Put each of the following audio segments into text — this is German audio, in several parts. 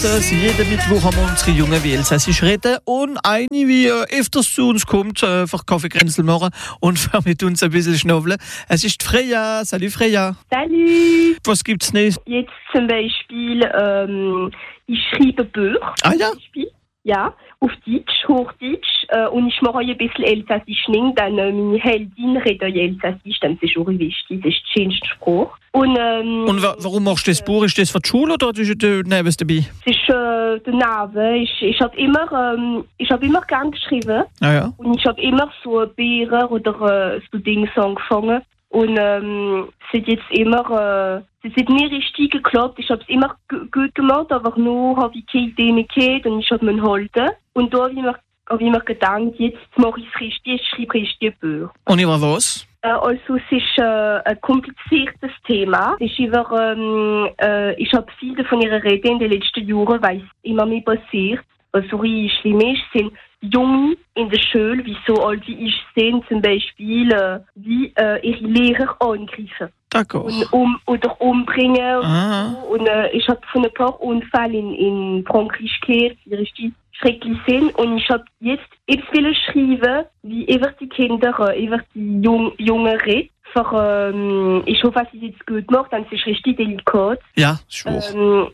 Jeden Mittwoch haben wir unsere Jungen wie Elsässisch reden und eine, wie öfters zu uns kommt, für Kaffeekränzel machen und für mit uns ein bisschen schnaufeln. Es ist Freya. Salut Freya. Salut! Was gibt's nicht? Jetzt zum Beispiel, ich schreibe Bücher. Ah ja? Ja, auf Deutsch, Hochdeutsch. Und ich mache ein bisschen Elsässisch nicht, denn meine Heldin redet ja Elsässisch, dann ist es auch wichtig, das ist die schönste Sprache. Und warum machst du das Buch? Ist das für die Schule oder ist das neben dabei? Es ist daneben. Ich habe immer gern geschrieben. Ah ja. Und ich habe immer so Beeren oder so Dinge angefangen. Und es hat jetzt immer, es hat nie richtig geklappt. Ich habe es immer gut gemacht, aber nur habe ich keine Idee mehr gehabt und ich habe mich halten. Und da habe ich mir gedacht, jetzt mache ich es richtig, ich schreibe richtig Bücher. Und über was? Also es ist ein kompliziertes Thema. Es ist ich habe viel davon reden in den letzten Jahren, weil es immer mehr passiert. Was so schlimm ist, sind Junge in der Schule, wie so alt wie ich sind, zum Beispiel, wie ihre Lehrer angreifen. D'accord. Oder umbringen. Ah. Und ich habe von ein paar Unfällen in Frankreich gehört, die richtig schrecklich sind. Und ich habe jetzt etwas schreiben, wie über die Kinder, über die Jungen reden. Ich hoffe, dass ich es jetzt gut mache, dann ist es richtig delikat. Ja, schwur.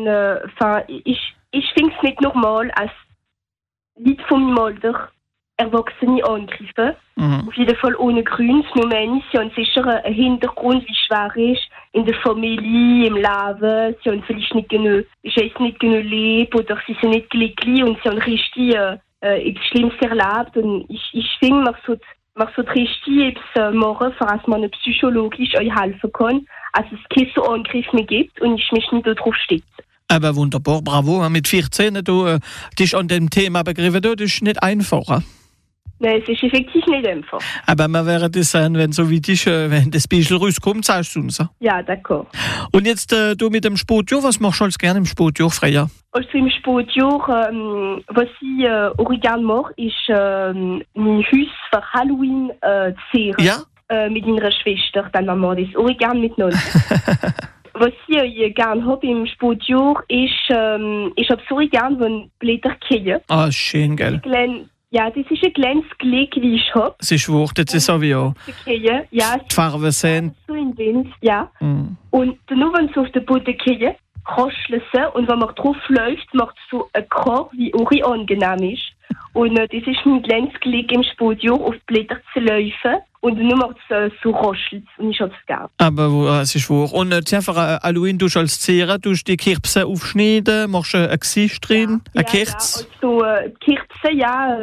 Ich finde es nicht normal, als Leute von meinem Alter Erwachsene angreifen. Mhm. Auf jeden Fall ohne Grund. Nur Männer, sie haben sicher einen Hintergrund, wie schwer es ist, in der Familie, im Leben. Sie haben vielleicht nicht genug Leben oder sie sind nicht glücklich und sie haben richtig etwas Schlimmes erlebt. Und ich finde, man sollte richtig etwas machen, falls man psychologisch euch helfen kann, als es keine so Angriffe mehr gibt und ich mich nicht darauf stütze. Aber wunderbar, bravo. Mit 14 du dich an dem Thema begriffen, das ist nicht einfach. Nein, es ist effektiv nicht einfach. Aber man wäre das sein, wenn so wie dich, wenn das Beispiel rauskommt, sagst du uns. Ja, d'accord. Und jetzt du mit dem Sportjahr, was machst du als gerne im Sportjahr, Freya? Also im Sportjahr, was ich auch gerne mache, ist mein Haus für Halloween zu zehren. Ja? Mit meiner Schwester, dann machen wir das auch gerne miteinander. Was ich gerne habe im Sportjahr ist, ich habe so gerne, wenn Blätter kriegen. Ah, schön, gell? Ja, das ist ein kleines Glück, wie ich habe. Es ist wurscht, jetzt ist es wie auch. Ja, Die Farben sind. So in Wind, ja. Mm. Und nur wenn es auf den Boden kriegen, rascheln sie und wenn man drauf läuft, macht es so ein Krach, wie auch angenehm ist. Und das ist mein kleines Glück im Sportjahr, auf die Blätter zu laufen. Und nur macht es so raschelt. Und ich habe es gerne. Aber es ist wahr. Und für Halloween, du als Zehrer, du die Kerzen aufschneiden, machst ein Gesicht drin, eine Kerze? Ja, also Kerzen, ja.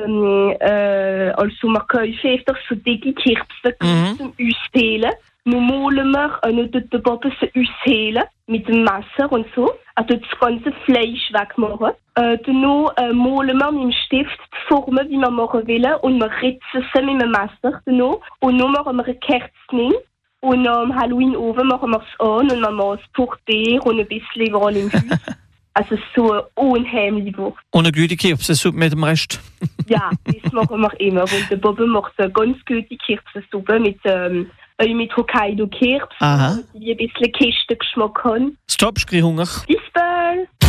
Also man kauft öfters so dicke Kerzen zum Aushehlen. Nun malen wir noch dort den Boden aushehlen mit dem Messer und so. Also das ganze Fleisch wegmachen. Dann malen wir mit dem Stift die Formen, wie wir machen wollen. Und wir ritzen sie mit dem Messer. Und nun machen wir eine Kerze. Und am Halloween oben machen wir es an und wir machen es Portier und ein bisschen überall im Haus. Also so unheimlich Wort. Und eine gute Kerzensuppe mit dem Rest. Ja, das machen wir immer. Und der Bob macht eine ganz gute Kerzensuppe mit Hokkaido-Kerzen, die ein bisschen Kistengeschmack haben. Stopp, ich kriege Hunger. Bis bald!